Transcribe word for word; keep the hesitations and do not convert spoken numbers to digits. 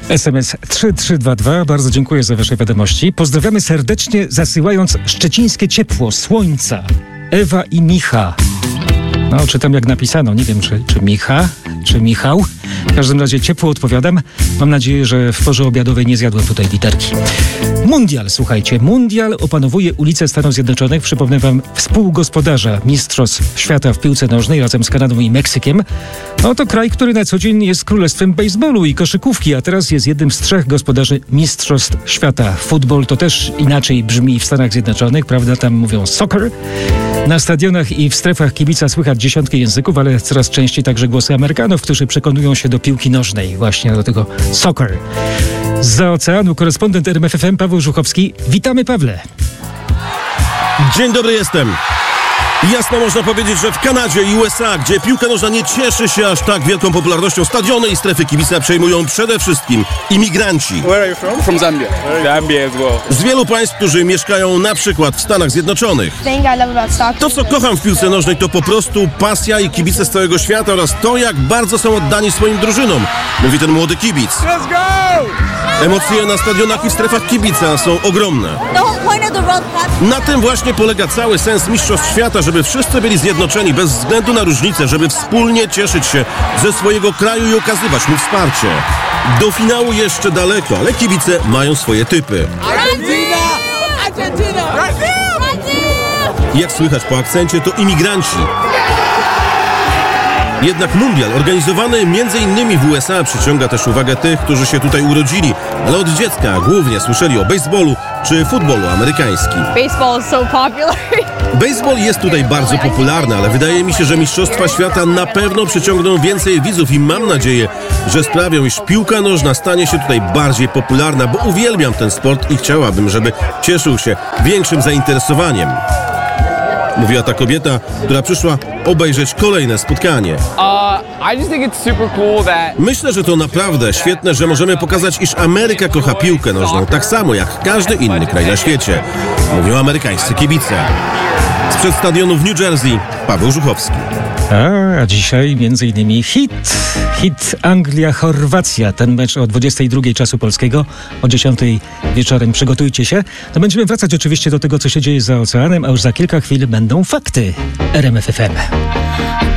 S M S trzy trzy dwa dwa. Bardzo dziękuję za wasze wiadomości. Pozdrawiamy serdecznie, zasyłając szczecińskie ciepło, słońca. Ewa i Micha. No, czytam jak napisano. Nie wiem, czy, czy Micha, czy Michał. W każdym razie ciepło odpowiadam. Mam nadzieję, że w porze obiadowej nie zjadłem tutaj literki. Mundial, słuchajcie. Mundial opanowuje ulice Stanów Zjednoczonych. Przypomnę wam, współgospodarza Mistrzostw Świata w piłce nożnej razem z Kanadą i Meksykiem. No to kraj, który na co dzień jest królestwem baseballu i koszykówki, a teraz jest jednym z trzech gospodarzy Mistrzostw Świata. Futbol to też inaczej brzmi w Stanach Zjednoczonych, prawda? Tam mówią soccer. Na stadionach i w strefach kibica słychać dziesiątki języków, ale coraz częściej także głosy Amerykanów, którzy przekonują się do piłki nożnej, właśnie do tego soccer. Zza oceanu korespondent R M F F M Paweł Żuchowski. Witamy, Pawle. Dzień dobry, jestem. Jasno można powiedzieć, że w Kanadzie i U S A, gdzie piłka nożna nie cieszy się aż tak wielką popularnością, stadiony i strefy kibica przejmują przede wszystkim imigranci. Where are you from? From Zambia. Zambia as well. Z wielu państw, którzy mieszkają na przykład w Stanach Zjednoczonych. To, co kocham w piłce nożnej, to po prostu pasja i kibice z całego świata oraz to, jak bardzo są oddani swoim drużynom, mówi ten młody kibic. Let's go! Emocje na stadionach i strefach kibica są ogromne. Na tym właśnie polega cały sens Mistrzostw Świata, żeby wszyscy byli zjednoczeni bez względu na różnice, żeby wspólnie cieszyć się ze swojego kraju i okazywać mu wsparcie. Do finału jeszcze daleko, ale kibice mają swoje typy. Argentina! Argentina! Brazil! Jak słychać po akcencie, to imigranci. Jednak mundial organizowany między innymi w U S A przyciąga też uwagę tych, którzy się tutaj urodzili, ale od dziecka głównie słyszeli o baseballu czy futbolu amerykańskim. Baseball is so popular. Baseball jest tutaj bardzo popularny, ale wydaje mi się, że Mistrzostwa Świata na pewno przyciągną więcej widzów i mam nadzieję, że sprawią, iż piłka nożna stanie się tutaj bardziej popularna, bo uwielbiam ten sport i chciałabym, żeby cieszył się większym zainteresowaniem. Mówiła ta kobieta, która przyszła obejrzeć kolejne spotkanie. Uh, I just think it's super cool that... Myślę, że to naprawdę świetne, że możemy pokazać, iż Ameryka kocha piłkę nożną tak samo jak każdy inny kraj na świecie. Mówią amerykańscy kibice. Sprzed stadionu w New Jersey, Paweł Żuchowski. A, a dzisiaj między innymi hit. Hit Anglia-Chorwacja. Ten mecz o dwudziestej drugiej czasu polskiego, o dziesiątej wieczorem. Przygotujcie się. No będziemy wracać oczywiście do tego, co się dzieje za oceanem, a już za kilka chwil będą fakty R M F F M.